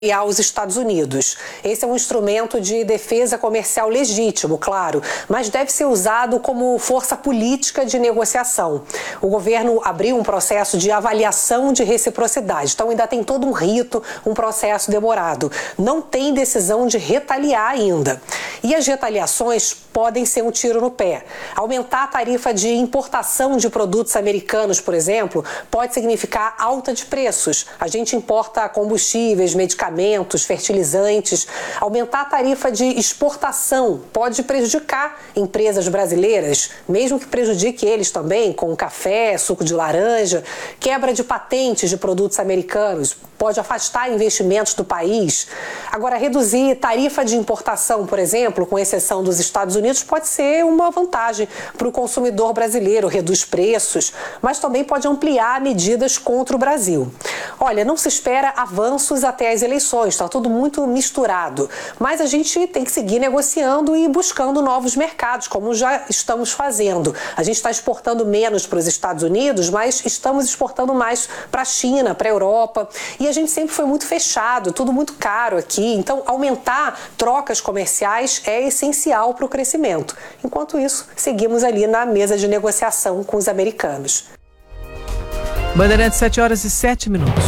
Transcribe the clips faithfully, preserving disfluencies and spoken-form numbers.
e aos Estados Unidos. Esse é um instrumento de defesa comercial legítimo, claro, mas deve ser usado como força política de negociação. O governo abriu um processo de avaliação de reciprocidade, então ainda tem todo um rito, um processo demorado. Não tem decisão de retaliar ainda. E as retaliações podem ser um tiro no pé. Aumentar a tarifa de importação de produtos americanos, por exemplo, pode significar alta de preços. A gente importa combustíveis, medicamentos, fertilizantes. Aumentar a tarifa de exportação pode prejudicar empresas brasileiras, mesmo que prejudique eles também, com café, suco de laranja. Quebra de patentes de produtos americanos pode afastar investimentos do país. Agora, reduzir tarifa de importação, por exemplo, com exceção dos Estados Unidos, pode ser uma vantagem para o consumidor brasileiro, reduz preços, mas também pode ampliar medidas contra o Brasil. Olha, não se espera avanços até as eleições. Está tudo muito misturado, mas a gente tem que seguir negociando e buscando novos mercados, como já estamos fazendo. A gente está exportando menos para os Estados Unidos, mas estamos exportando mais para a China, para a Europa, e a gente sempre foi muito fechado, tudo muito caro aqui, então aumentar trocas comerciais é essencial para o crescimento. Enquanto isso, seguimos ali na mesa de negociação com os americanos. Bandeirantes, sete horas e sete minutos.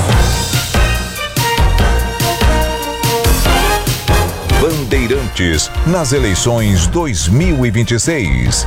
Bandeirantes nas eleições dois mil e vinte e seis.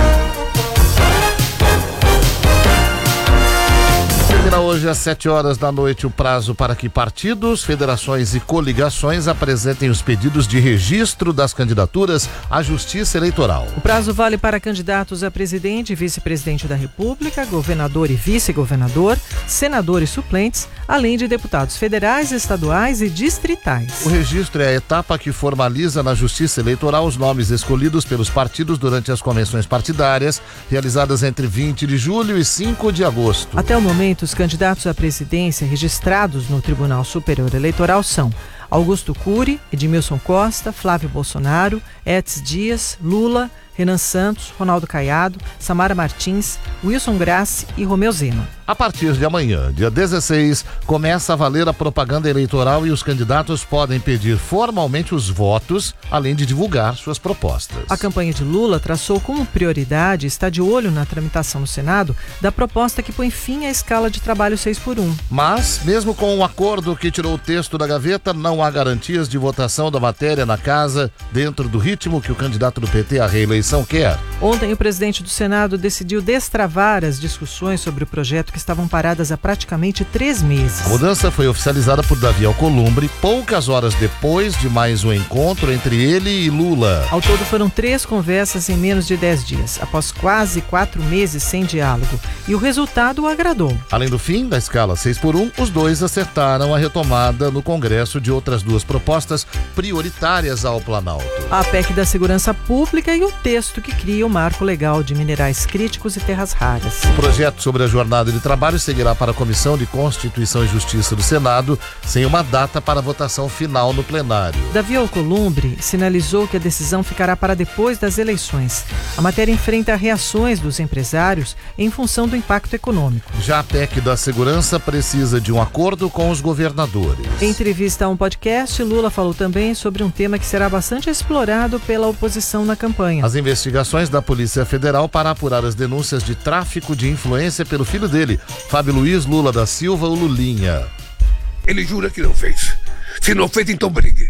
Termina hoje às sete horas da noite o prazo para que partidos, federações e coligações apresentem os pedidos de registro das candidaturas à Justiça Eleitoral. O prazo vale para candidatos a presidente e vice-presidente da República, governador e vice-governador, senadores suplentes, além de deputados federais, estaduais e distritais. O registro é a etapa que formaliza na Justiça Eleitoral os nomes escolhidos pelos partidos durante as convenções partidárias, realizadas entre vinte de julho e cinco de agosto. Até o momento, os candidatos à presidência registrados no Tribunal Superior Eleitoral são Augusto Cury, Edmilson Costa, Flávio Bolsonaro, Etes Dias, Lula, Renan Santos, Ronaldo Caiado, Samara Martins, Wilson Grassi e Romeu Zema. A partir de amanhã, dia dezesseis, começa a valer a propaganda eleitoral e os candidatos podem pedir formalmente os votos, além de divulgar suas propostas. A campanha de Lula traçou como prioridade e está de olho na tramitação no Senado da proposta que põe fim à escala de trabalho seis por um. Mas, mesmo com o acordo que tirou o texto da gaveta, não há garantias de votação da matéria na casa dentro do ritmo que o candidato do P T à reeleição quer. Ontem, o presidente do Senado decidiu destravar as discussões sobre o projeto que estavam paradas há praticamente três meses. A mudança foi oficializada por Davi Alcolumbre poucas horas depois de mais um encontro entre ele e Lula. Ao todo foram três conversas em menos de dez dias, após quase quatro meses sem diálogo. E o resultado o agradou. Além do fim da escala seis por um, os dois acertaram a retomada no Congresso de outras duas propostas prioritárias ao Planalto. A P E C da Segurança Pública e o texto que cria o marco legal de minerais críticos e terras raras. O projeto sobre a jornada de trabalho seguirá para a Comissão de Constituição e Justiça do Senado, sem uma data para a votação final no plenário. Davi Alcolumbre sinalizou que a decisão ficará para depois das eleições. A matéria enfrenta reações dos empresários em função do impacto econômico. Já a P E C da Segurança precisa de um acordo com os governadores. Em entrevista a um podcast, Lula falou também sobre um tema que será bastante explorado pela oposição na campanha. As investigações da Polícia Federal para apurar as denúncias de tráfico de influência pelo filho dele, Fábio Luiz Lula da Silva, o Lulinha. Ele jura que não fez. Se não fez, então brigue.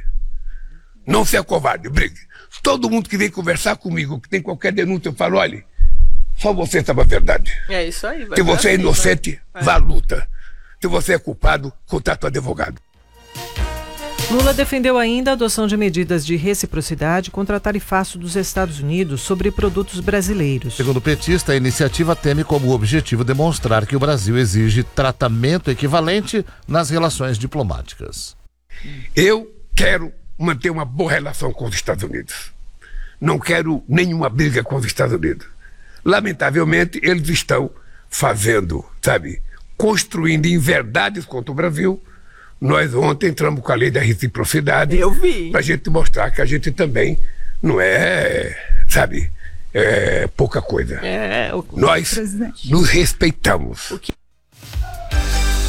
Não seja covarde, brigue. Todo mundo que vem conversar comigo, que tem qualquer denúncia, eu falo, olha, só você sabe a verdade. É isso aí. Se você é inocente, vai. vá à luta. Se você é culpado, contrata um advogado. Lula defendeu ainda a adoção de medidas de reciprocidade contra a tarifaço dos Estados Unidos sobre produtos brasileiros. Segundo o petista, a iniciativa teme como objetivo demonstrar que o Brasil exige tratamento equivalente nas relações diplomáticas. Eu quero manter uma boa relação com os Estados Unidos. Não quero nenhuma briga com os Estados Unidos. Lamentavelmente, eles estão fazendo, sabe, construindo inverdades contra o Brasil. Nós ontem entramos com a lei da reciprocidade. Eu vi. Pra gente mostrar que a gente também não é, sabe, é pouca coisa. É, o... Nós Presidente. nos respeitamos. O que...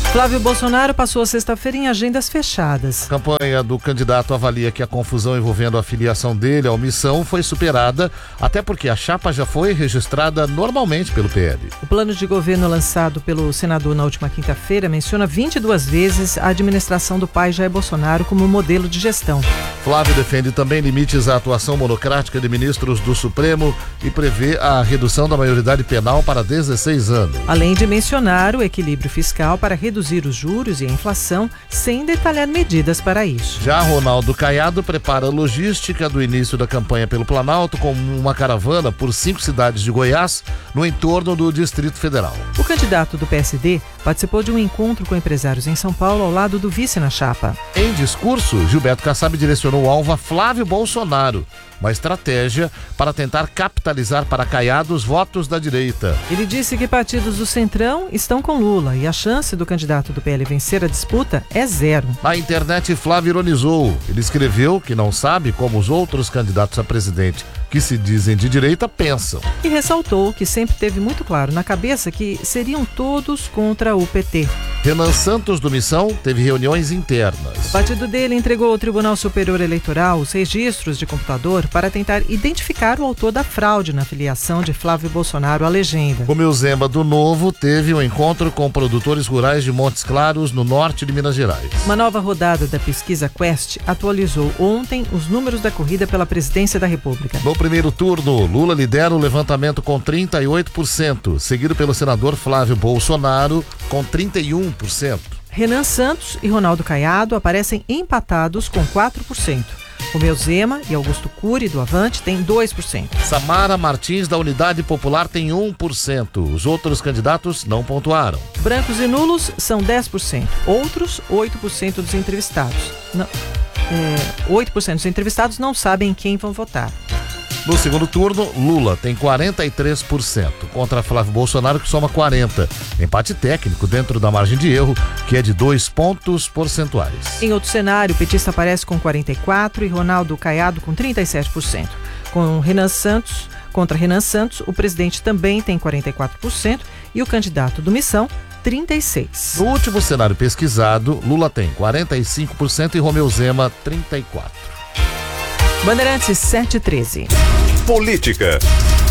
Flávio Bolsonaro passou a sexta-feira em agendas fechadas. A campanha do candidato avalia que a confusão envolvendo a filiação dele à omissão foi superada, até porque a chapa já foi registrada normalmente pelo P L. O plano de governo lançado pelo senador na última quinta-feira menciona vinte e duas vezes a administração do pai Jair Bolsonaro como modelo de gestão. Flávio defende também limites à atuação monocrática de ministros do Supremo e prevê a redução da maioridade penal para dezesseis anos. Além de mencionar o equilíbrio fiscal para reduzir os juros e a inflação, sem detalhar medidas para isso. Já Ronaldo Caiado prepara a logística do início da campanha pelo Planalto com uma caravana por cinco cidades de Goiás no entorno do Distrito Federal. O candidato do P S D participou de um encontro com empresários em São Paulo ao lado do vice na chapa. Em discurso, Gilberto Kassab direcionou o alvo a Flávio Bolsonaro, uma estratégia para tentar capitalizar para Caiado os votos da direita. Ele disse que partidos do Centrão estão com Lula e a chance do candidato do P L vencer a disputa é zero. Na internet, Flávio ironizou. Ele escreveu que não sabe como os outros candidatos a presidente que se dizem de direita pensam. E ressaltou que sempre teve muito claro na cabeça que seriam todos contra o P T. Renan Santos, do Missão, teve reuniões internas. O partido dele entregou ao Tribunal Superior Eleitoral os registros de computador para tentar identificar o autor da fraude na filiação de Flávio Bolsonaro à legenda. Romeu Zema, do Novo, teve um encontro com produtores rurais de Montes Claros, no norte de Minas Gerais. Uma nova rodada da pesquisa Quest atualizou ontem os números da corrida pela presidência da República. No primeiro turno, Lula lidera o levantamento com trinta e oito por cento, seguido pelo senador Flávio Bolsonaro com trinta e um por cento. Renan Santos e Ronaldo Caiado aparecem empatados com quatro por cento. Romeu Zema e Augusto Cury, do Avante, têm dois por cento. Samara Martins, da Unidade Popular, tem um por cento. Os outros candidatos não pontuaram. Brancos e nulos são dez por cento. Outros, oito por cento dos entrevistados. Não, é, oito por cento dos entrevistados não sabem quem vão votar. No segundo turno, Lula tem quarenta e três por cento, contra Flávio Bolsonaro, que soma quarenta por cento. Empate técnico dentro da margem de erro, que é de dois pontos percentuais. Em outro cenário, o petista aparece com quarenta e quatro por cento e Ronaldo Caiado com trinta e sete por cento. Com Renan Santos, contra Renan Santos, o presidente também tem quarenta e quatro por cento e o candidato do Missão, trinta e seis por cento. No último cenário pesquisado, Lula tem quarenta e cinco por cento e Romeu Zema, trinta e quatro por cento. Bandeirantes sete e treze. Política.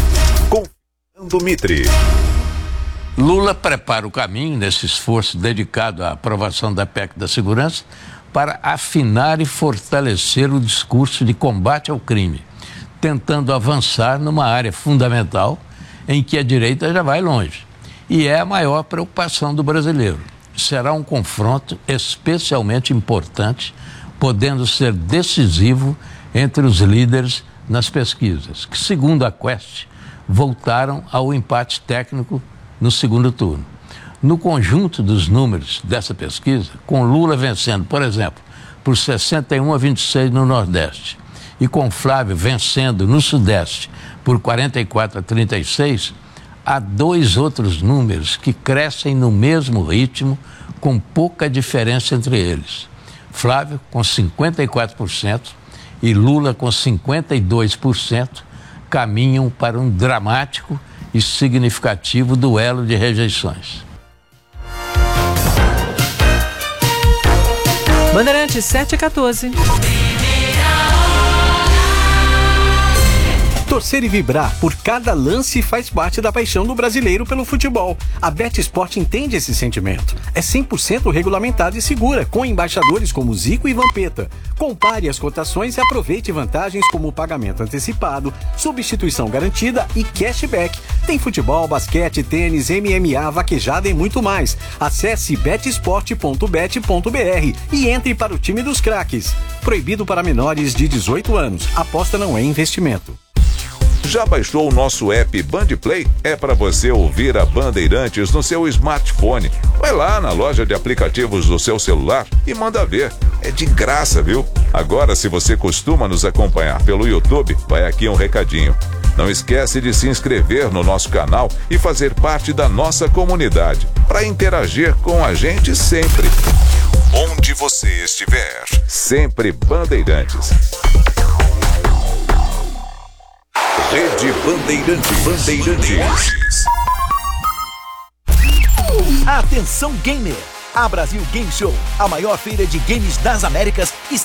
Com Fernando Mitre. Lula prepara o caminho nesse esforço dedicado à aprovação da P E C da Segurança para afinar e fortalecer o discurso de combate ao crime, tentando avançar numa área fundamental em que a direita já vai longe. E é a maior preocupação do brasileiro. Será um confronto especialmente importante, podendo ser decisivo entre os líderes nas pesquisas, que, segundo a Quest, voltaram ao empate técnico no segundo turno. No conjunto dos números dessa pesquisa, com Lula vencendo, por exemplo, por sessenta e um a vinte e seis no Nordeste e com Flávio vencendo no Sudeste por quarenta e quatro a trinta e seis, há dois outros números que crescem no mesmo ritmo, com pouca diferença entre eles. Flávio com cinquenta e quatro por cento e Lula com cinquenta e dois por cento caminham para um dramático e significativo duelo de rejeições. Bandeirantes sete e quatorze. Torcer e vibrar por cada lance faz parte da paixão do brasileiro pelo futebol. A BetSport entende esse sentimento. É cem por cento regulamentada e segura, com embaixadores como Zico e Vampeta. Compare as cotações e aproveite vantagens como pagamento antecipado, substituição garantida e cashback. Tem futebol, basquete, tênis, M M A, vaquejada e muito mais. Acesse bet sport ponto bet ponto b r e entre para o time dos craques. Proibido para menores de dezoito anos. Aposta não é investimento. Já baixou o nosso app Bandplay? É para você ouvir a Bandeirantes no seu smartphone. Vai lá na loja de aplicativos do seu celular e manda ver. É de graça, viu? Agora, se você costuma nos acompanhar pelo YouTube, vai aqui um recadinho. Não esquece de se inscrever no nosso canal e fazer parte da nossa comunidade, para interagir com a gente sempre. Onde você estiver, sempre Bandeirantes. Rede Bandeirantes. Bandeirantes. Atenção gamer! A Brasil Game Show, a maior feira de games das Américas,